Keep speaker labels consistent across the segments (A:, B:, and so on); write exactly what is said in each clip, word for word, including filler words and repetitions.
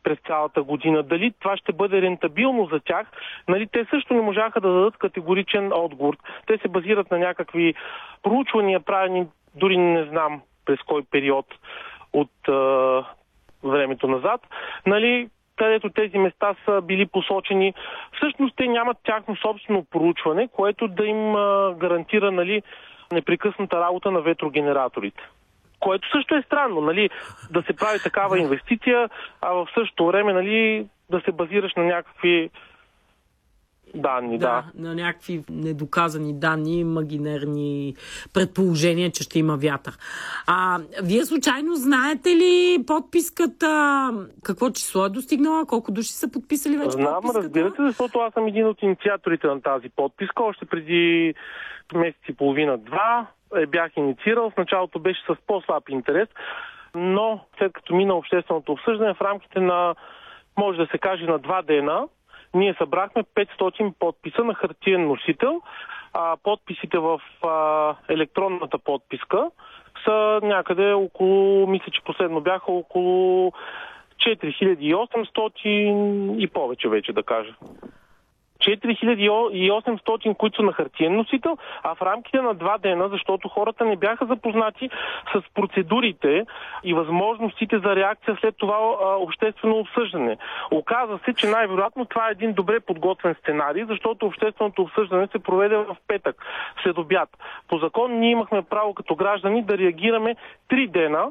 A: през цялата година. Дали това ще бъде рентабилно за тях? Нали, те също не можаха да дадат категоричен отговор. Те се базират на някакви проучвания, правени дори не знам през кой период от а, времето назад. Нали, където тези места са били посочени. Всъщност те нямат тяхно собствено проучване, което да им а, гарантира, нали, непрекъсната работа на ветрогенераторите. Което също е странно, нали, да се прави такава инвестиция, а в същото време, нали, да се базираш на някакви данни.
B: Да,
A: да.
B: на някакви недоказани данни, имагинерни предположения, че ще има вятър. А вие случайно знаете ли подписката, какво число е достигнала, колко души са подписали вече
A: Знам,
B: подписката?
A: разбира се, защото аз съм един от инициаторите на тази подписка. Още преди месец и половина-два е бях инициирал. В началото беше с по-слаб интерес, но след като мина общественото обсъждане, в рамките на, може да се каже, на два дена, ние събрахме петстотин подписа на хартиен носител, а подписите в а, електронната подписка са някъде около, мисля, че последно бяха около четири хиляди и осемстотин и повече вече, да кажа. четири хиляди и осемстотин, които са на хартиен носител, а в рамките на два дена, защото хората не бяха запознати с процедурите и възможностите за реакция след това а, обществено обсъждане. Оказва се, че най-вероятно това е един добре подготвен сценарий, защото общественото обсъждане се проведе в петък, след обяд. По закон ние имахме право като граждани да реагираме три дена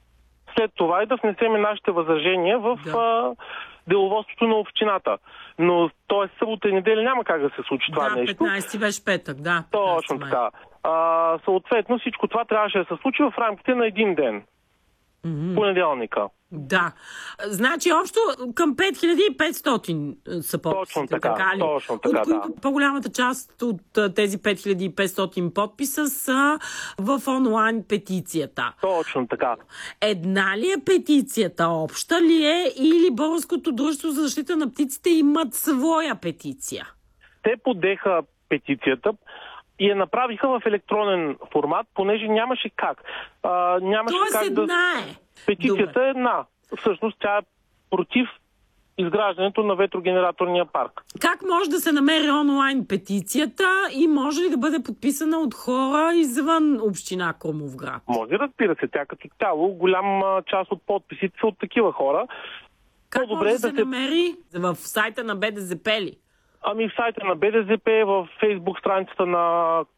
A: след това и да внесеме нашите възражения в
B: да.
A: а, деловодството на общината. Но т.е. събота и неделя няма как да се случи това
B: да,
A: нещо.
B: петнайсети беше петък, да.
A: Точно така. А, съответно всичко това трябваше да се случи в рамките на един ден. Mm-hmm. Понеделника.
B: Да. Значи общо към пет хиляди и петстотин са подписите.
A: Точно така,
B: така ли?
A: точно така,
B: от които
A: да.
B: По-голямата част от тези пет хиляди и петстотин подписа са в онлайн петицията.
A: Точно така.
B: Една ли е петицията? Обща ли е? Или Българското дружество за защита на птиците имат своя петиция?
A: Те подеха петицията и я направиха в електронен формат, понеже нямаше как. А, нямаше
B: Тоест
A: как
B: една
A: да...
B: е.
A: Петицията
B: Добре.
A: е една. Всъщност тя е против изграждането на ветрогенераторния парк.
B: Как може да се намери онлайн петицията и може ли да бъде подписана от хора извън община Крумовград?
A: Може, разбира се, тя като цяло, голяма част от подписите са от такива хора.
B: Как
A: По-добре
B: може да,
A: да
B: се
A: се
B: намери? В сайта на БДЗП ли?
A: Ами в сайта на БДЗП, в Фейсбук страницата на